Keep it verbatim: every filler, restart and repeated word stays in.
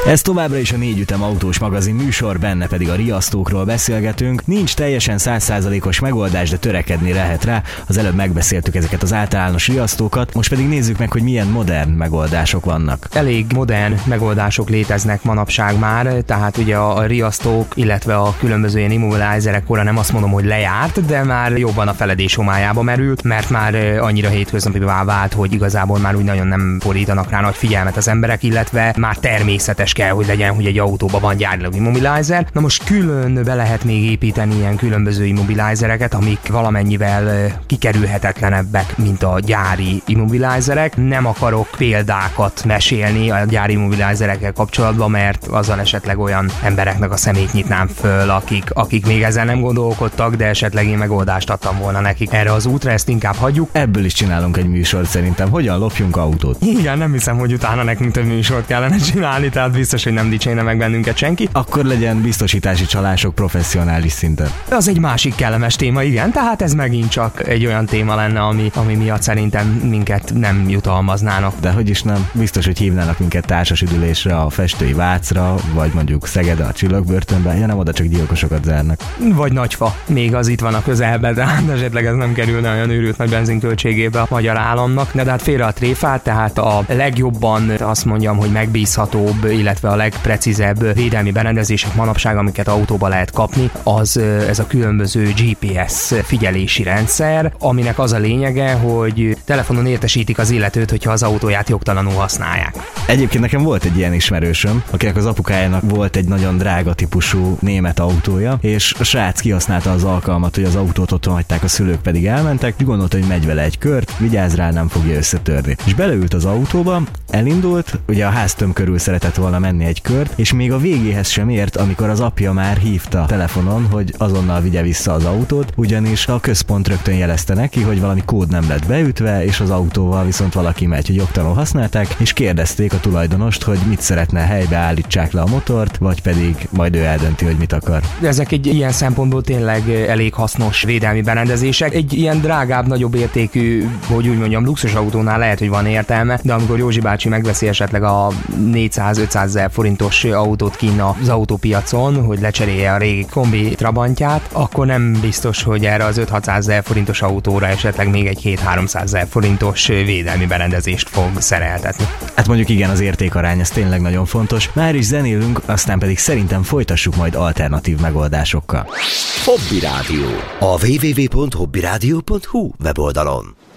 Ez továbbra is a Négy Ütem autós magazin műsor, benne pedig a riasztókról beszélgetünk. Nincs teljesen száz százalékos megoldás, de törekedni lehet rá. Az előbb megbeszéltük ezeket az általános riasztókat, most pedig nézzük meg, hogy milyen modern megoldások vannak. Elég modern megoldások léteznek manapság már, tehát ugye a riasztók, illetve a különböző ilyen immobilizerek kora nem azt mondom, hogy lejárt, de már jobban a feledés homályába merült, mert már annyira hétköznapivá vált, hogy igazából már úgy nagyon nem fordítanak rá nagy figyelmet az emberek, illetve már természetes kell, hogy legyen, hogy egy autóban van gyárilag immobilizer. Na most külön be lehet még építeni ilyen különböző immobilizereket, amik valamennyivel kikerülhetetlenebbek, mint a gyári immobilizerek. Nem akarok példákat mesélni a gyári immobilizerekkel kapcsolatban, mert azzal esetleg olyan embereknek a szemét nyitnám föl, akik, akik még ezzel nem gondolkodtak, de esetleg én megoldást adtam volna nekik erre az útra, ezt inkább hagyjuk. Ebből is csinálunk egy műsort szerintem. Hogyan lopjunk autót? Igen, nem hiszem, hogy utána nekünk több műsort kellene csinálni, tehát biztos, hogy nem dicsérne meg bennünket senki. Akkor legyen biztosítási csalások professzionális szinten. Az egy másik kellemes téma, igen, tehát ez megint csak egy olyan téma lenne, ami, ami miatt szerintem minket nem jutalmaznának. De hogy is nem? Biztos, hogy hívnának minket társasüdülésre a Festői Vácra, vagy mondjuk Szegedre a Csillagbörtönben, ja nem, oda csak gyilkosokat zárnak. Vagy Nagyfa, még az itt van a közelben, de esetleg ez nem kerülne olyan őrült nagy benzinköltségébe a magyar államnak. De hát félre a tréfát, tehát a legjobban azt mondjam, hogy megbízhatóbb, illetve a legprecízebb védelmi berendezések manapság, amiket autóba lehet kapni, az ez a különböző gé pé es figyelési rendszer, aminek az a lényege, hogy telefonon értesítik az illetőt, hogyha az autóját jogtalanul használják. Egyébként nekem volt egy ilyen ismerősöm, akinek az apukájának volt egy nagyon drága típusú német autója, és a srác kihasználta az alkalmat, hogy az autót otthon hagyták, a szülők pedig elmentek, úgy gondolta, hogy megy vele egy kört, vigyázz rá, nem fogja összetörni. És beleült az autóba, elindult, ugye a háztömb körül szeretett volna menni egy kört, és még a végéhez sem ért, amikor az apja már hívta telefonon, hogy azonnal vigye vissza az autót, ugyanis a központ rögtön jelezte neki, hogy valami kód nem lett beütve, és az autóval viszont valaki megy, hogy jogtalanul használták, és kérdezték a tulajdonost, hogy mit szeretne, helybe állítsák le a motort, vagy pedig majd ő eldönti, hogy mit akar. Ezek egy ilyen szempontból tényleg elég hasznos védelmi berendezések. Egy ilyen drágább, nagyobb értékű, hogy úgy mondjam, luxus autónál lehet, hogy van értelme, de amikor Józsi bácsi megveszi esetleg a négyszáz-ötszázezer forintos autót kinn az autópiacon, hogy lecserélje a régi kombi trabantját, akkor nem biztos, hogy erre az öt-hatszázezer forintos autóra esetleg még egy két-háromszázezer forintos védelmi berendezést fog szereltetni. Hát mondjuk igen, az értékarány, ez tényleg nagyon fontos. Már is zenélünk, aztán pedig szerintem folytassuk majd alternatív megoldásokkal. Hobby Rádió. A double-u double-u double-u pont hobby rádió pont hu weboldalon.